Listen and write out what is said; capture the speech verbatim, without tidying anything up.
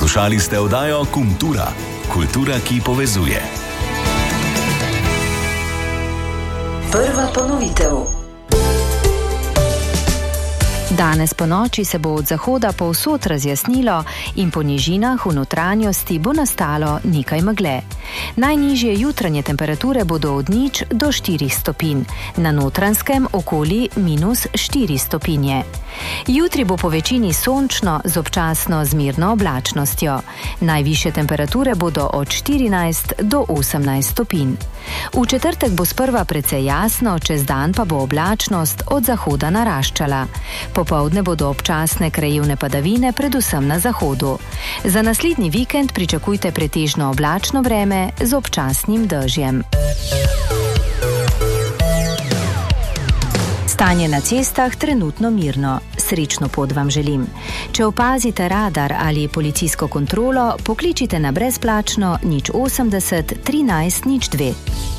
Poslušali ste oddajo Kultura, kultura, ki povezuje. Prva ponovitev. Danes po noči se bo od zahoda povsod razjasnilo in po nižinah v notranjosti bo nastalo nekaj megle. Najnižje jutranje temperature bodo od nič do štirih stopinj, na Notranjskem okoli minus štiri stopinje. Jutri bo po večini sončno z občasno zmerno oblačnostjo. Najvišje temperature bodo od štirinajst do osemnajst stopinj. V četrtek bo sprva precej jasno, čez dan pa bo oblačnost od zahoda naraščala. Popoldne bodo občasne krajevne padavine, predvsem na zahodu. Za naslednji vikend pričakujte pretežno oblačno vreme z občasnim dežjem. Stanje na cestah trenutno mirno. Srečno pot vam želim. Če opazite radar ali policijsko kontrolo, pokličite na brezplačno nič osemdeset trinajst nič dve.